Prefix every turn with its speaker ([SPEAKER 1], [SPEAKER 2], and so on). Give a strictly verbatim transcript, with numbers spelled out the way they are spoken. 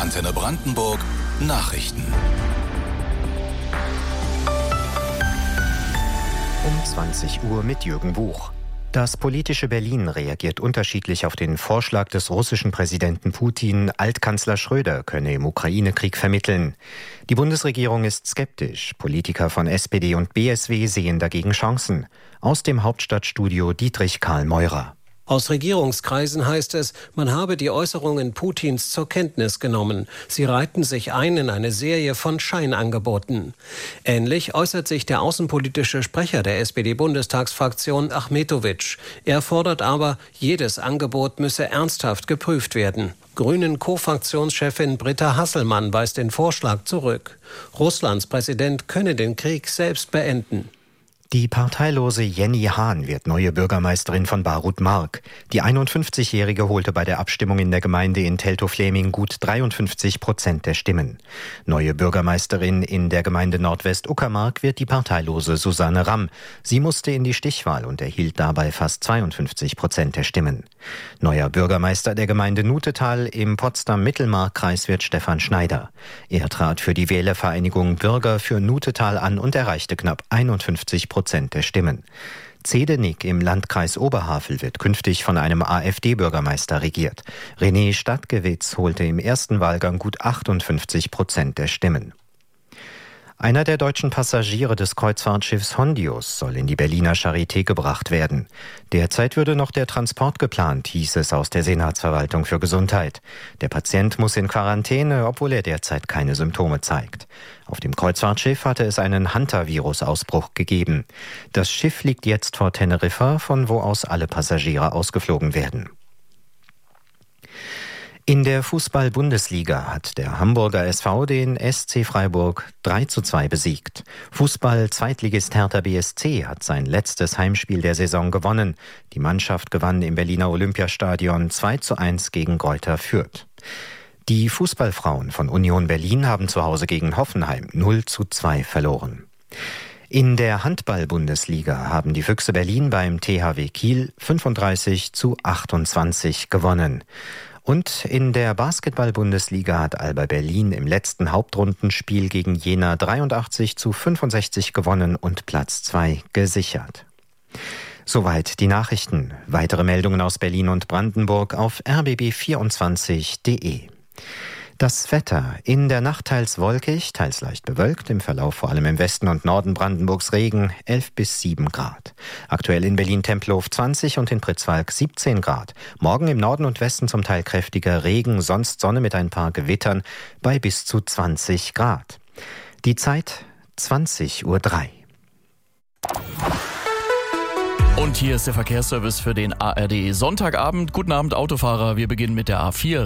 [SPEAKER 1] Antenne Brandenburg Nachrichten.
[SPEAKER 2] Um zwanzig Uhr mit Jürgen Buch. Das politische Berlin reagiert unterschiedlich auf den Vorschlag des russischen Präsidenten Putin, Altkanzler Schröder könne im Ukraine-Krieg vermitteln. Die Bundesregierung ist skeptisch. Politiker von S P D und B S W sehen dagegen Chancen. Aus dem Hauptstadtstudio Dietrich Karl Meurer.
[SPEAKER 3] Aus Regierungskreisen heißt es, man habe die Äußerungen Putins zur Kenntnis genommen. Sie reihten sich ein in eine Serie von Scheinangeboten. Ähnlich äußert sich der außenpolitische Sprecher der S P D-Bundestagsfraktion Achmetowitsch. Er fordert aber, jedes Angebot müsse ernsthaft geprüft werden. Grünen-Co-Fraktionschefin Britta Hasselmann weist den Vorschlag zurück. Russlands Präsident könne den Krieg selbst beenden.
[SPEAKER 2] Die parteilose Jenny Hahn wird neue Bürgermeisterin von Barut-Mark. Die einundfünfzigjährige holte bei der Abstimmung in der Gemeinde in Teltow-Fläming gut dreiundfünfzig Prozent der Stimmen. Neue Bürgermeisterin in der Gemeinde Nordwest-Uckermark wird die parteilose Susanne Ramm. Sie musste in die Stichwahl und erhielt dabei fast zweiundfünfzig Prozent der Stimmen. Neuer Bürgermeister der Gemeinde Nutetal im Potsdam-Mittelmark-Kreis wird Stefan Schneider. Er trat für die Wählervereinigung Bürger für Nutetal an und erreichte knapp einundfünfzig Prozent der Stimmen. Zedenick im Landkreis Oberhavel wird künftig von einem AfD-Bürgermeister regiert. René Stadtgewitz holte im ersten Wahlgang gut achtundfünfzig Prozent der Stimmen. Einer der deutschen Passagiere des Kreuzfahrtschiffs Hondius soll in die Berliner Charité gebracht werden. Derzeit würde noch der Transport geplant, hieß es aus der Senatsverwaltung für Gesundheit. Der Patient muss in Quarantäne, obwohl er derzeit keine Symptome zeigt. Auf dem Kreuzfahrtschiff hatte es einen Hanta-Virus-Ausbruch gegeben. Das Schiff liegt jetzt vor Teneriffa, von wo aus alle Passagiere ausgeflogen werden. In der Fußball-Bundesliga hat der Hamburger S V den S C Freiburg drei zu zwei besiegt. Fußball-Zweitligist Hertha B S C hat sein letztes Heimspiel der Saison gewonnen. Die Mannschaft gewann im Berliner Olympiastadion zwei zu eins gegen Greuther Fürth. Die Fußballfrauen von Union Berlin haben zu Hause gegen Hoffenheim null zu zwei verloren. In der Handball-Bundesliga haben die Füchse Berlin beim T H W Kiel fünfunddreißig zu achtundzwanzig gewonnen. Und in der Basketball-Bundesliga hat Alba Berlin im letzten Hauptrundenspiel gegen Jena dreiundachtzig zu fünfundsechzig gewonnen und Platz zwei gesichert. Soweit die Nachrichten. Weitere Meldungen aus Berlin und Brandenburg auf r b b vierundzwanzig punkt d e. Das Wetter: in der Nacht teils wolkig, teils leicht bewölkt, im Verlauf vor allem im Westen und Norden Brandenburgs Regen, elf bis sieben Grad. Aktuell in Berlin-Tempelhof zwanzig und in Pritzwalk siebzehn Grad. Morgen im Norden und Westen zum Teil kräftiger Regen, sonst Sonne mit ein paar Gewittern bei bis zu zwanzig Grad. Die Zeit zwanzig Uhr drei.
[SPEAKER 4] Und hier ist der Verkehrsservice für den A R D Sonntagabend. Guten Abend, Autofahrer. Wir beginnen mit der A vier